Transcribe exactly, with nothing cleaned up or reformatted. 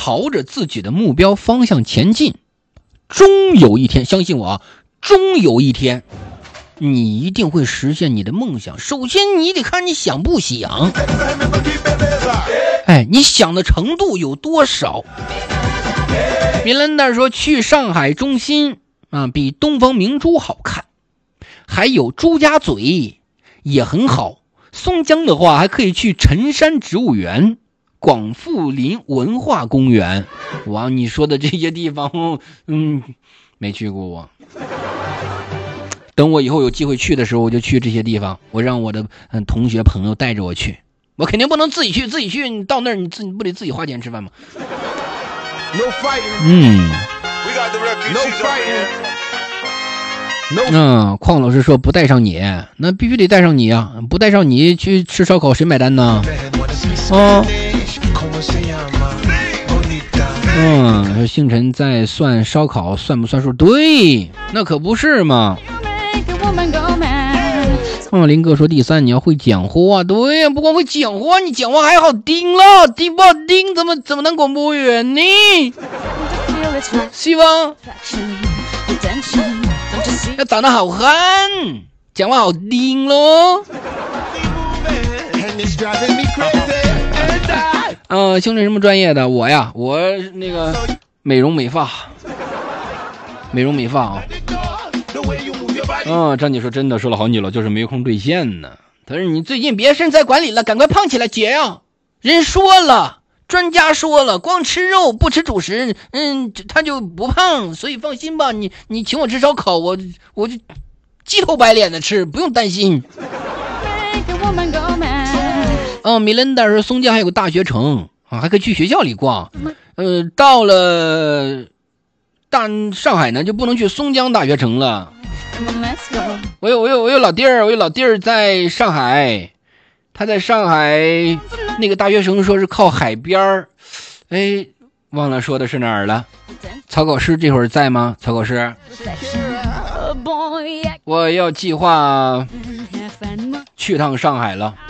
朝着自己的目标方向前进，终有一天，相信我啊，终有一天你一定会实现你的梦想。首先你得看你想不想，哎，你想的程度有多少。米兰达说去上海中心啊，比东方明珠好看，还有朱家嘴也很好。松江的话还可以去辰山植物园、广富林文化公园。哇，你说的这些地方嗯，没去过我。等我以后有机会去的时候，我就去这些地方，我让我的、嗯、同学朋友带着我去。我肯定不能自己去，自己去你到那儿你自己不得自己花钱吃饭吗？ No fighting. 嗯 We got the refugees over here. No. 嗯，邝老师说不带上你，那必须得带上你啊！不带上你去吃烧烤，谁买单呢？啊，嗯，说星辰在算烧烤，算不算数？对，那可不是嘛。嗯，林哥说第三你要会讲话，对呀，不光会讲话，你讲话还好听了，听不好听怎么怎么当广播员呢？希望要长得好看，讲话好听咯。呃，星辰什么专业的？我呀，我那个美容美发，美容美发啊。啊，张姐说真的，说了好久了，就是没空兑现呢。他说你最近别身材管理了，赶快胖起来，姐呀！人说了，专家说了，光吃肉不吃主食，嗯，他就不胖，所以放心吧，你你请我吃烧烤，我我就鸡头白脸的吃，不用担心。哦，米兰达说松江还有个大学城啊，还可以去学校里逛。呃，到了大上海呢，就不能去松江大学城了。我有我有我有老弟儿，我有老弟儿在上海，他在上海那个大学城说是靠海边儿，哎，忘了说的是哪儿了。草稿师这会儿在吗？草稿师，我要计划去趟上海了。